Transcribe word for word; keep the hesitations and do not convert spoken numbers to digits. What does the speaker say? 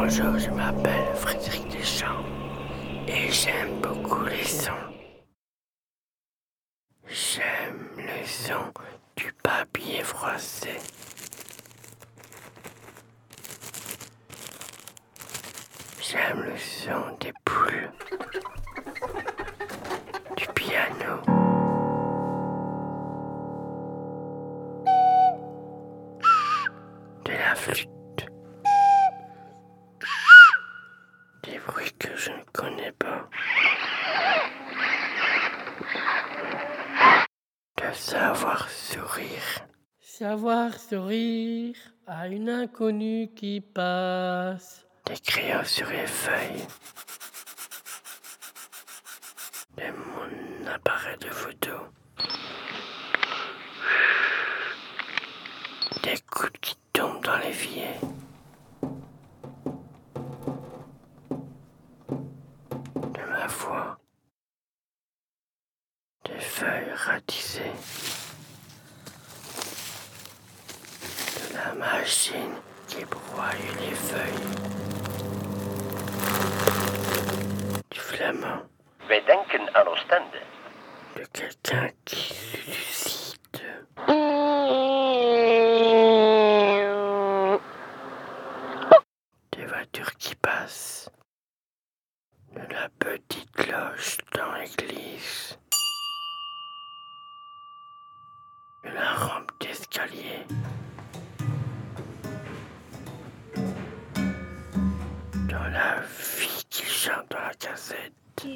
Bonjour, je m'appelle Frédéric Deschamps et j'aime beaucoup les sons. J'aime le son du papier froissé. J'aime le son des poules, du piano, de la flûte, des bruits que je ne connais pas, de savoir sourire. Savoir sourire à une inconnue qui passe. Des crayons sur les feuilles, de mon appareil de photo, des gouttes qui tombent dans l'évier, de ma voix, des feuilles ratisées, de la machine qui broie les feuilles, du flamand, Wij denken aan Oostende. de quelqu'un qui suscite, des voitures qui passent, de la petite cloche dans l'église, de la rampe d'escalier, dans la vie qui chante dans la casette.